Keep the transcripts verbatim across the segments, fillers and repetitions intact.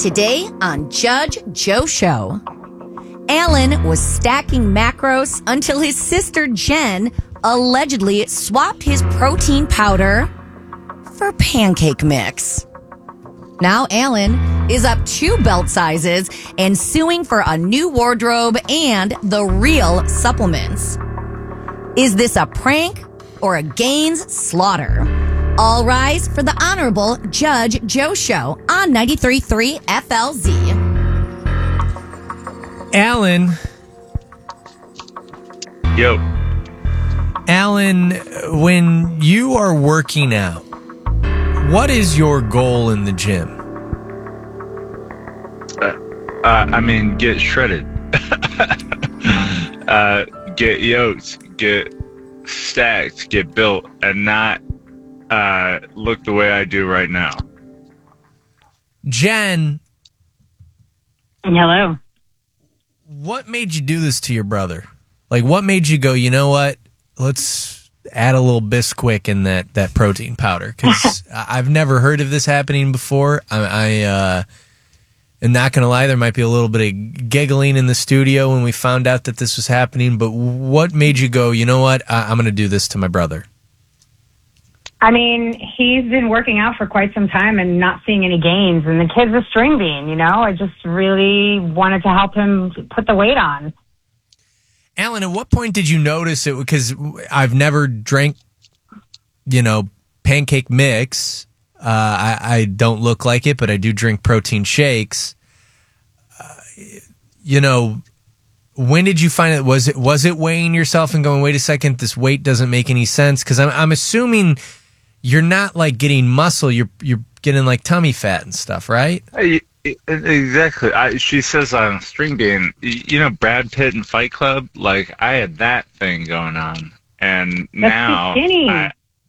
Today on Judge Joe Show, Alan was stacking macros until his sister Jen allegedly swapped his protein powder for pancake mix. Now Alan is up two belt sizes and suing for a new wardrobe and the real supplements. Is this a prank or a Gaines slaughter? All rise for the Honorable Judge Joe Show on ninety-three point three F L Z. Alan. Yo. Alan, when you are working out, what is your goal in the gym? Uh, uh, I mean, get shredded. uh, get yoked, get stacked, get built, and not uh, look the way I do right now. Jen. Hello. What made you do this to your brother? Like, what made you go, you know what? Let's add a little Bisquick in that, that protein powder. Because I've never heard of this happening before. I, I uh, am not going to lie, there might be a little bit of giggling in the studio when we found out that this was happening. But what made you go, you know what? I, I'm going to do this to my brother? I mean, he's been working out for quite some time and not seeing any gains. And the kid's a string bean, you know? I just really wanted to help him put the weight on. Alan, at what point did you notice it? Because I've never drank, you know, pancake mix. Uh, I, I don't look like it, but I do drink protein shakes. Uh, you know, when did you find it? Was it was it weighing yourself and going, wait a second, this weight doesn't make any sense? Because I'm I'm assuming you're not like getting muscle, you're you're getting like tummy fat and stuff, right? I, exactly. I, she says I'm a string bean. You know, Brad Pitt in Fight Club. Like I had that thing going on, and That's now, too skinny. I,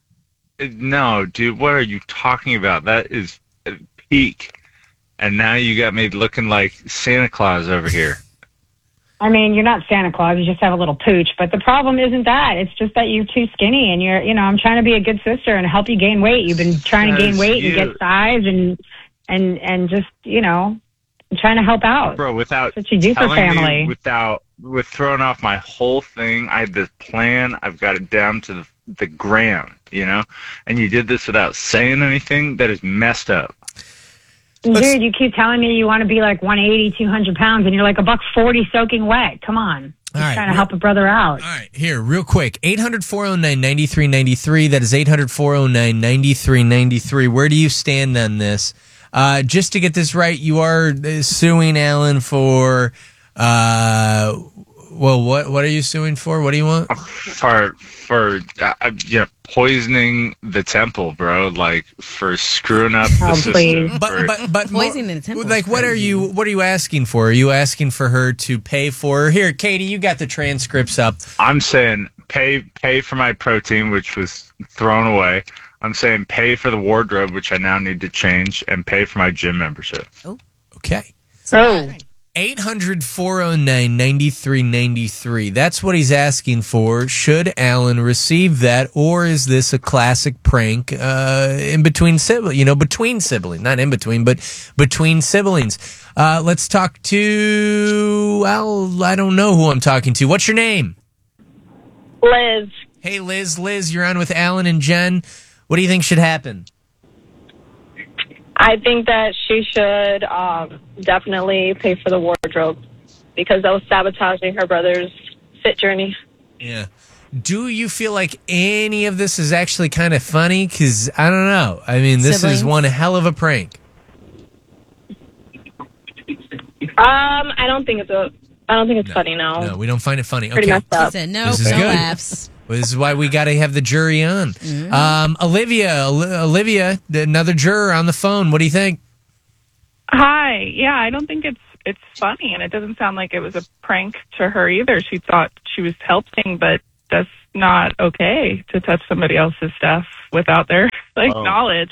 no, dude. What are you talking about? That is peak, and now you got me looking like Santa Claus over here. I mean, you're not Santa Claus. You just have a little pooch. But the problem isn't that. It's just that you're too skinny, and you're, you know, I'm trying to be a good sister and help you gain weight. You've been trying to gain weight you. and get size and and and just, you know, I'm trying to help out. Bro, without That's what you do for telling family. me, without with throwing off my whole thing, I had this plan. I've got it down to the, the gram, you know. And you did this without saying anything. That is messed up. Dude, you keep telling me you want to be like one eighty, two hundred pounds, and you're like a buck forty soaking wet. Come on. All Just right, trying to help a brother out. All right, here, real quick. eight hundred, four oh nine, nine three nine three. That is eight hundred, four oh nine, nine three nine three. Where do you stand on this? Uh, just to get this right, you are suing Alan for, uh, well, what what are you suing for? What do you want? For, for uh, you know, poisoning the temple, bro. Like, for screwing up the Oh, system. please. For- But but but Poisoning more- the temple is like, what are crazy. you what are you asking for? Are you asking for her to pay for? Here, Katie, you got the transcripts up. I'm saying pay pay for my protein, which was thrown away. I'm saying pay for the wardrobe, which I now need to change, and pay for my gym membership. Okay. Oh. eight hundred, four oh nine, nine three nine three. That's what he's asking for. Should Alan receive that, or is this a classic prank uh, in between siblings? You know, between siblings, not in between, but between siblings. Uh, let's talk to. Well, I don't know who I'm talking to. What's your name? Liz. Hey, Liz. Liz, you're on with Alan and Jen. What do you think should happen? I think that she should um, definitely pay for the wardrobe because that was sabotaging her brother's fit journey. Yeah. Do you feel like any of this is actually kind of funny? Because I don't know. I mean, this Siblings? is one hell of a prank. Um, I don't think it's a. I don't think it's funny. No. No, we don't find it funny. Pretty Okay. messed up. Said no, This is no good. laughs. Well, this is why we got to have the jury on. Um, Olivia, Oli- Olivia, another juror on the phone. What do you think? Hi. Yeah, I don't think it's it's funny, and it doesn't sound like it was a prank to her either. She thought she was helping, but that's not okay to touch somebody else's stuff without their like Oh. knowledge.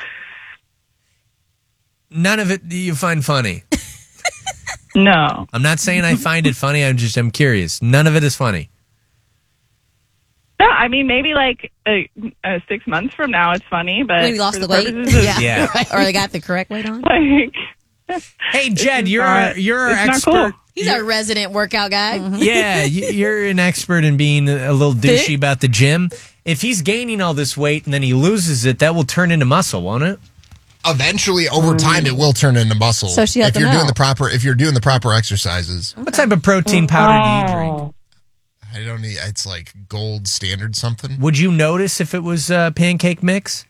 None of it do you find funny. No. I'm not saying I find it funny. I'm just I'm curious. None of it is funny. No, I mean maybe like uh, uh, six months from now it's funny, but Maybe lost for the weight. purposes of, Yeah. Yeah. or they got the correct weight on. like Hey, Jed, you're not- you're our it's not expert. cool. He's our resident workout guy. Yeah, you- you're an expert in being a little douchey about the gym. If he's gaining all this weight and then he loses it, that will turn into muscle, won't it? Eventually, over time, it will turn into muscle. So she has if to you're know. doing the proper if you're doing the proper exercises. What type of protein powder do you drink? Oh. I don't need. It's like gold standard something. Would you notice if it was uh, pancake mix?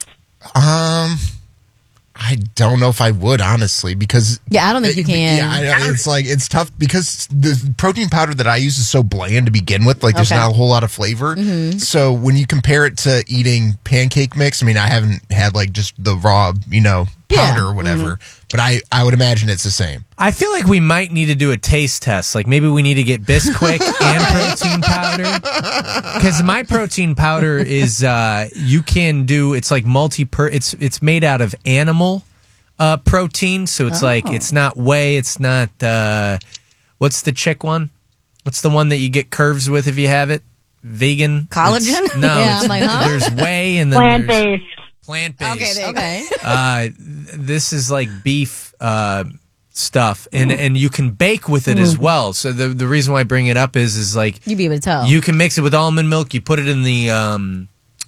Um, I don't know if I would honestly because Yeah, I don't think you can. Yeah, I know, it's like it's tough because the protein powder that I use is so bland to begin with. Like, there's Okay. not a whole lot of flavor. So when you compare it to eating pancake mix, I mean, I haven't had like just the raw, you know, powder Yeah. or whatever. But I I would imagine it's the same. I feel like we might need to do a taste test. Like maybe we need to get Bisquick and protein powder. Because my protein powder is uh, you can do. It's like multi. per It's it's made out of animal uh, protein, so it's like it's not whey. It's not. Uh, what's the chick one? What's the one that you get curves with if you have it? Vegan Collagen? It's- no, Yeah, it's- I'm like, huh? there's whey and then Plant there's based. plant based. Okay, there you go. Okay. Uh, th- this is like beef uh, stuff, and and you can bake with it as well. So the the reason why I bring it up is is like You'd be able to tell. you can mix it with almond milk. You put it in the um,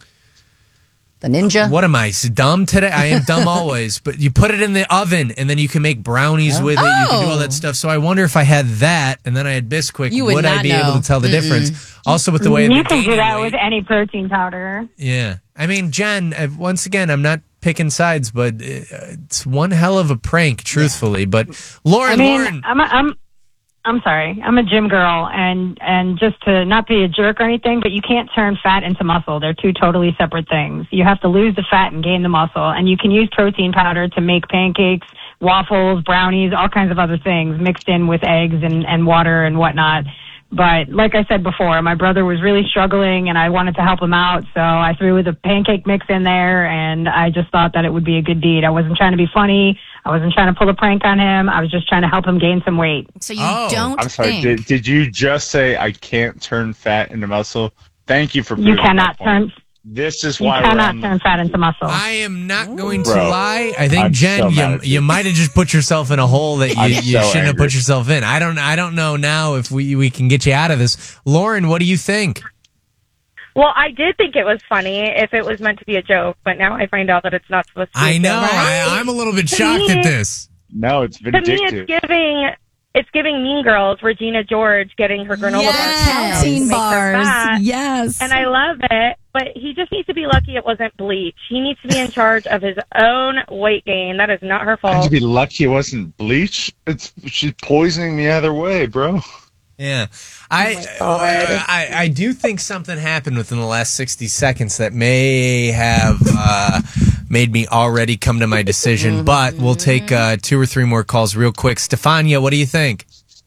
The ninja. what am I s- dumb today? I am dumb always. But you put it in the oven, and then you can make brownies with it. You can do all that stuff. So I wonder if I had that, and then I had Bisquick, You would I not be know. able to tell the difference? Also, with the way You they're can do gaining that weight. with any protein powder. Yeah. I mean, Jen, uh, once again, I'm not picking sides, but uh, it's one hell of a prank, truthfully. But Lauren, I mean, Lauren, I'm a, I'm I'm sorry. I'm a gym girl, and and just to not be a jerk or anything, but you can't turn fat into muscle. They're two totally separate things. You have to lose the fat and gain the muscle, and you can use protein powder to make pancakes, waffles, brownies, all kinds of other things mixed in with eggs and and water and whatnot. But like I said before, my brother was really struggling, and I wanted to help him out, so I threw the pancake mix in there, and I just thought that it would be a good deed. I wasn't trying to be funny. I wasn't trying to pull a prank on him. I was just trying to help him gain some weight. So you Oh, don't I'm sorry. think. Did, did you just say I can't turn fat into muscle? Thank you for You proving cannot my point. turn This is you why we're cannot on turn fat into muscle. I am not going to Bro, lie. I think I'm Jen, so mad you, at you. you might have just put yourself in a hole that you, I'm you so shouldn't have angry. put yourself in. I don't. I don't know now if we we can get you out of this. Lauren, what do you think? Well, I did think it was funny if it was meant to be a joke, but now I find out that it's not supposed to be a I know. joke. I, I'm a little bit To shocked me- at this. No, it's To me, vindictive. it's giving it's giving Mean Girls, Regina George getting her granola Yes. bars Protein to make her bars. fat. Yes. And I love it, but he just needs to be lucky it wasn't bleach. He needs to be in charge of his own weight gain. That is not her I'd fault. be lucky it wasn't bleach. It's she's poisoning me either way, bro. Yeah, I, Oh uh, I I do think something happened within the last sixty seconds that may have uh, made me already come to my decision. But we'll take uh, two or three more calls real quick. Stefania, what do you think?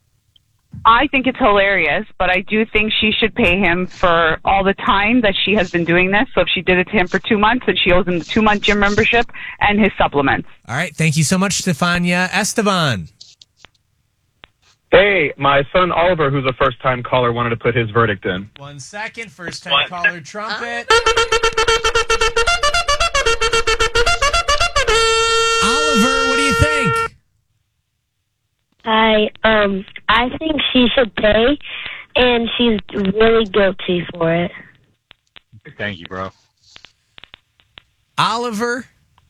I think it's hilarious, but I do think she should pay him for all the time that she has been doing this. So if she did it to him for two months, then she owes him the two-month gym membership and his supplements. All right, thank you so much, Stefania. Esteban. Hey, my son Oliver, who's a first-time caller, wanted to put his verdict in. One second, first time caller trumpet. Oliver, what do you think? I um I think she should pay, and she's really guilty for it. Thank you, bro. Oliver,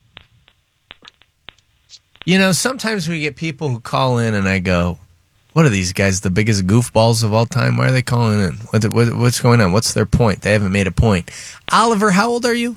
you know, sometimes we get people who call in and I go, what are these guys, the biggest goofballs of all time? Why are they calling in? What, what, what's going on? What's their point? They haven't made a point. Oliver, how old are you?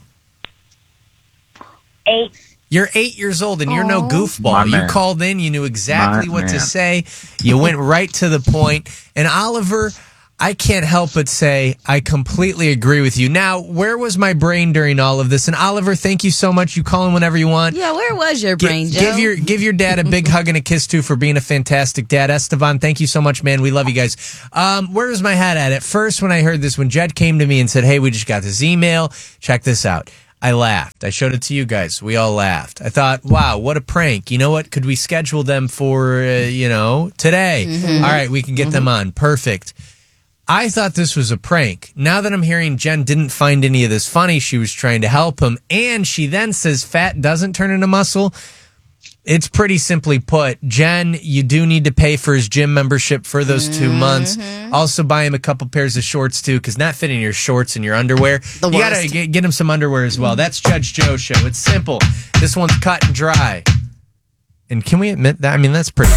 Eight. You're eight years old and you're no goofball. My You man. called in, you knew exactly My what to man. say. You went right to the point. And Oliver, I can't help but say I completely agree with you. Now, where was my brain during all of this? And Oliver, thank you so much. You call in whenever you want. Yeah, where was your Gi- brain, Joe? give your give your dad a big hug and a kiss too for being a fantastic dad. Esteban, thank you so much, man. We love you guys. Um, where was my head at? At first, when I heard this, when Jed came to me and said, "Hey, we just got this email. Check this out." I laughed. I showed it to you guys. We all laughed. I thought, wow, what a prank. You know what? Could we schedule them for, uh, you know, today? All right, we can get them on. Perfect. I thought this was a prank. Now that I'm hearing Jen didn't find any of this funny, she was trying to help him, and she then says fat doesn't turn into muscle. It's pretty simply put. Jen, you do need to pay for his gym membership for those two Mm-hmm. months. Also buy him a couple pairs of shorts too, because not fitting your shorts and your underwear. The you gotta worst. get, get him some underwear as well. That's Judge Joe Show. It's simple. This one's cut and dry. And can we admit that? I mean, that's pretty